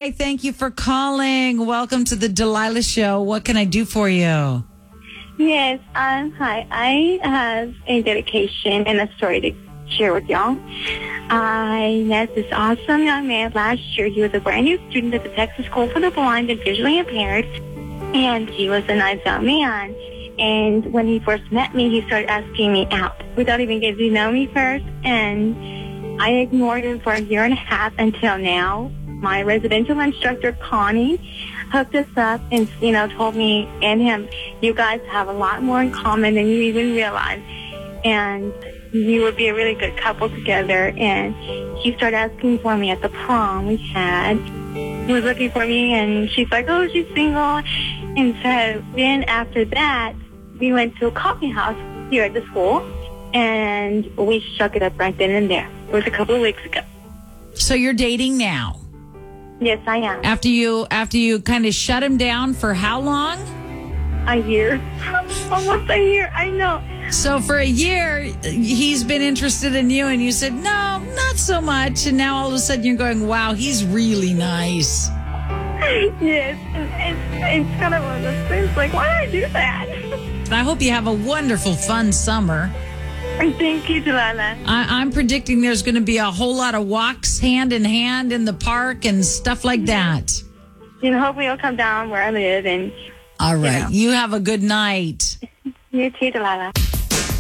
Hey, thank you for calling. Welcome to the Delilah Show. What can I do for you? Yes, hi. I have a dedication and a story to share with y'all. I met this awesome young man last year. He was a brand new student at the Texas School for the Blind and Visually Impaired, and he was a nice young man. And when he first met me, he started asking me out without even getting to know me first, and I ignored him for a year and a half until now. My residential instructor, Connie, hooked us up and, told me and him, you guys have a lot more in common than you even realize. And you would be a really good couple together. And he started asking for me at the prom we had. He was looking for me, and she's like, oh, she's single. And so then after that, we went to a coffee house here at the school, and we shook it up right then and there. It was a couple of weeks ago. So you're dating now? Yes, I am. After you kind of shut him down for how long? A year. Almost a year, I know. So for a year, he's been interested in you, and you said, no, not so much. And now all of a sudden you're going, wow, he's really nice. Yes, and it's kind of one of those things, like, why did I do that? I hope you have a wonderful, fun summer. Thank you, Delilah. I'm predicting there's going to be a whole lot of walks hand in hand in the park and stuff like that. And hopefully you'll come down where I live. And all right. You have a good night. You too, Delilah.